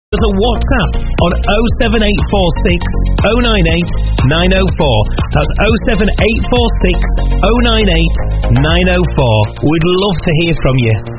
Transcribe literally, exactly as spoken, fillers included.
There's a WhatsApp on oh seven eight four six, oh nine eight, nine oh four. That's oh seven eight four six, oh nine eight, nine oh four. We'd love to hear from you.